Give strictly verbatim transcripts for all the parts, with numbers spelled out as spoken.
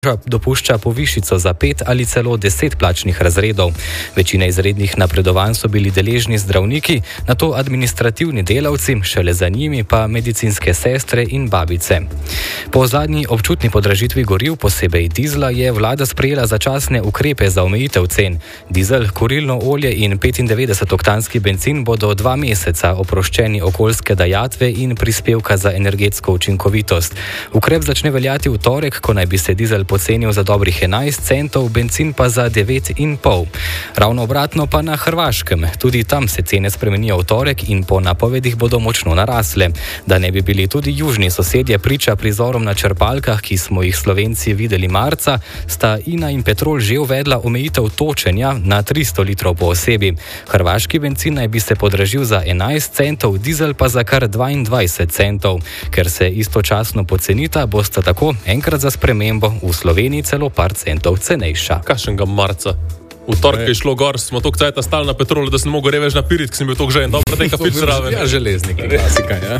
dopušča povišico za pet ali celo deset plačnih razredov. Večina izrednih napredovanj so bili deležni zdravniki, nato administrativni delavci, šele za njimi pa medicinske sestre in babice. Po zadnji občutni podražitvi goriv, posebej dizla, je vlada sprejela začasne ukrepe za omejitev cen. Dizel, kurilno olje in petindevetdesetoktanski bencin bodo dva meseca oproščeni okoljske dajatve in prispevka za energetsko učinkovitost. Ukrep začne veljati v torek, ko naj bi se dizel pocenil za dobrih enajst centov, bencin pa za devet in pol. Ravno obratno pa na Hrvaškem. Tudi tam se cene spremenijo v torek in po napovedih bodo močno narasle. Da ne bi bili tudi južni sosedje priča prizorom na črpalkah, ki smo jih Slovenci videli marca, sta Ina in Petrol že uvedla omejitev točenja na tristo litrov po osebi. Hrvaški bencin naj bi se podražil za enajst centov, dizel pa za kar dvaindvajset centov. Ker se istočasno pocenita, bosta tako enkrat za spremembo v Sloveniji celo par centov cenejša. Kakšnega marca? V torek je šlo gor, smo toliko cajta stali na Petrolu, da sem mogel revež napirit, ker sem bil toliko željen. Dobro, teka pič zraven. Ja, železnik, klasika, ja.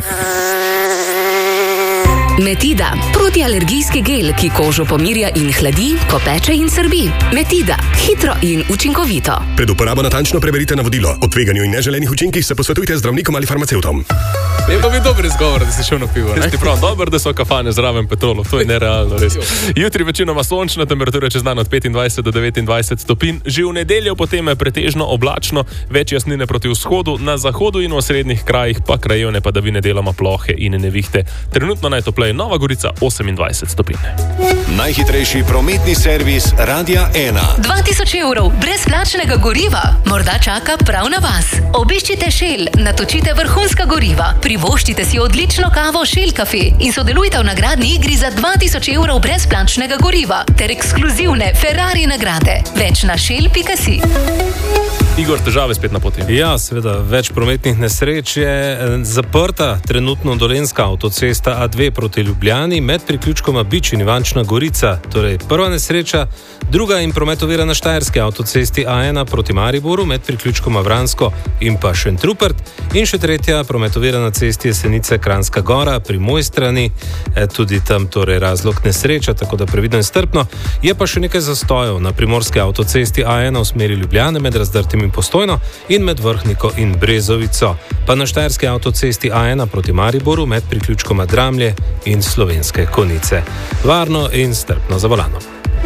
Metida, protialergijski gel, ki kožo pomirja in hladi, ko peče in srbi. Metida, hitro in učinkovito. Pred uporabo natančno preberite navodilo. O tveganju in neželenih učinkih se posvetujte z zdravnikom ali farmacevtom. Ne pa bi dober izgovor, da si šel na pivo, ne? Ti prav, dober, da so kafane zraven Petrolu, to je nerealno, res. Jutri večinoma sončna, temperatura čez dan od petindvajset do devetindvajset stopinj. Že v nedeljo potem je pretežno oblačno, več jasnine proti vzhodu, na zahodu in v srednjih krajih pa krajevne padavine, deloma plohe in nevihte. Trenutno najtopleje Nova Gorica, osemindvajset stopinj. Najhitrejši prometni servis Radia ena. dva tisoč evrov brezplačnega goriva morda čaka prav na vas. Obiščite Shell, natočite vrhunska goriva, privoščite si odlično kavo Shell Cafe in sodelujte v nagradni igri za dva tisoč evrov brezplačnega goriva ter ekskluzivne Ferrari nagrade. Več na shell pika si. Igor, težave spet na poti. Ja, seveda, več prometnih nesreč je zaprta trenutno Dolenjska avtocesta A dve proti Ljubljani med priključkoma Bič in Ivančna Gorica. Torej, prva nesreča, druga in promet ovira na Štajerski avtocesti A ena proti Mariboru med priključkoma Vransko in pa Šentrupert. In še tretja, promet ovira na cesti Jesenice Kranjska Gora pri Mojstrani, e, tudi tam torej razlog nesreča, tako da previdno in strpno. Je pa še nekaj zastojev na primorski avtocesti A ena v smeri Ljubljane med Razdrtim in Postojno in med Vrhniko in Brezovico. Pa na Štajerski avtocesti A ena proti Mariboru med priključkoma Dramlje in Slovenske Konjice. Varno in strpno za volanom.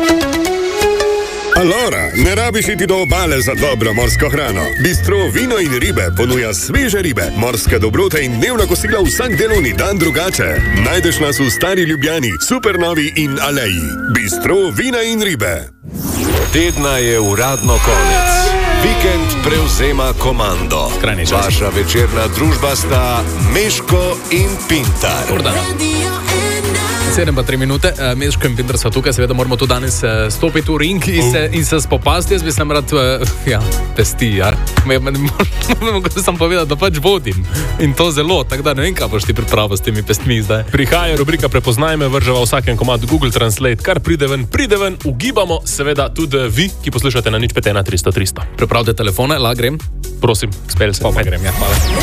Alora, ne rabiš iti do obale za dobro morsko hrano. Bistro Vino in ribe ponuja sveže ribe, morske dobrote in dnevna kosila vsak delovni dan drugače. Najdeš nas v Stari Ljubljani, Supernovi in Aleji. Bistro Vina in ribe. Tedna je uradno konec. Vikend prevzema komando. Vaša večerna družba sta Meško in Pintar. sedem pa tri minute, uh, Meško in Pintar sva tukaj, seveda moramo tu danes uh, stopiti v ring in se, in se spopasti. Jaz bi sem rad, uh, ja, pesti, ja. Moram sem povedati, da pač vodim. In to zelo, tako da ne vem, kaj boš ti pripravil s temi pestmi zdaj. Prihaja rubrika Prepoznaj me, vrževa vsakem komadu Google Translate, kar pride ven, pride ven, ugibamo, seveda tudi vi, ki poslušate na nič pet ena tristo tristo. Pripravite telefone, la grem. Prosim, spel se. Pa grem, ja, hvala.